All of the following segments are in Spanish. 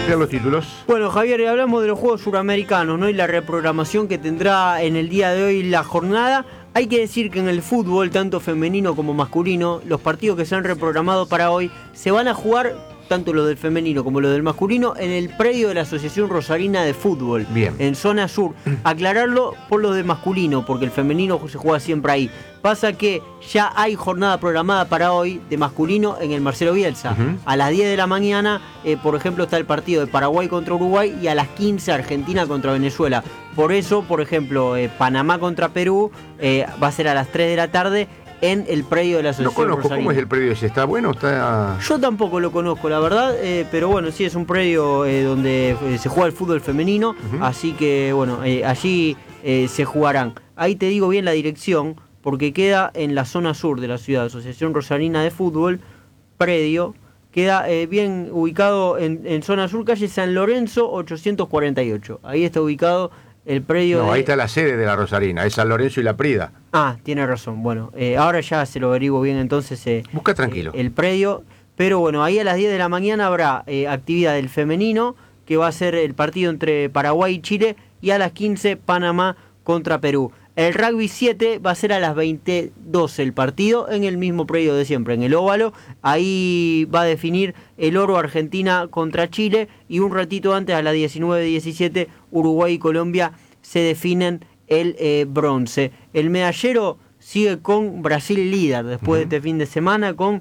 Vean los títulos. Bueno, Javier, hablamos de los Juegos Suramericanos, ¿no? Y la reprogramación que tendrá en el día de hoy la jornada. Hay que decir que en el fútbol, tanto femenino como masculino, los partidos que se han reprogramado para hoy se van a jugar, tanto lo del femenino como lo del masculino, en el predio de la Asociación Rosarina de Fútbol. Bien. En zona sur. Aclararlo por lo de masculino, porque el femenino se juega siempre ahí. Pasa que ya hay jornada programada para hoy de masculino en el Marcelo Bielsa. Uh-huh. A las 10 de la mañana, por ejemplo, está el partido de Paraguay contra Uruguay y a las 15 Argentina contra Venezuela. Por eso, por ejemplo, Panamá contra Perú va a ser a las 3 de la tarde en el predio de la Asociación No conozco, Rosarina. ¿cómo es el predio ese? ¿Está bueno? ¿Está...? Yo tampoco lo conozco, la verdad, pero bueno, sí es un predio donde se juega el fútbol femenino, Uh-huh. así que bueno, allí se jugarán. Ahí te digo bien la dirección, porque queda en la zona sur de la ciudad, Asociación Rosarina de Fútbol, predio, queda bien ubicado en zona sur, calle San Lorenzo 848. Ahí está ubicado el predio. No, ahí está la sede de la Rosarina, es San Lorenzo y La Prida. Ah, tiene razón. Bueno, ahora ya se lo averiguo bien entonces. Busca tranquilo. El predio. Pero bueno, ahí a las 10 de la mañana habrá actividad del femenino, que va a ser el partido entre Paraguay y Chile, y a las 15 Panamá contra Perú. El rugby 7 va a ser a las 22 el partido, en el mismo predio de siempre, en el óvalo. Ahí va a definir el oro Argentina contra Chile, y un ratito antes, a las 19:17, Uruguay y Colombia se definen el bronce. El medallero sigue con Brasil líder después de este fin de semana con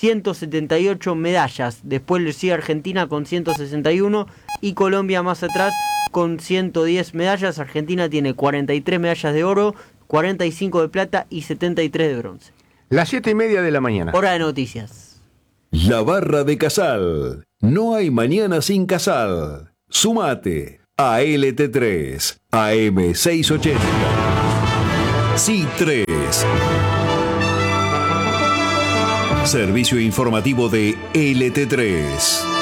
178 medallas. Después le sigue Argentina con 161 y Colombia más atrás con 110 medallas. Argentina tiene 43 medallas de oro, 45 de plata y 73 de bronce. Las 7:30 de la mañana. Hora de noticias. La Barra de Casal. No hay mañana sin Casal. Sumate a LT3, AM 680. Sí 3. Servicio informativo de LT3.